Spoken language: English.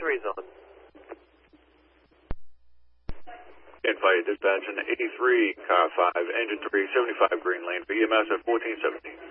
83's on. Flight dispatch in 83, car 5, engine 3, 75 green lane, for EMS at 1417.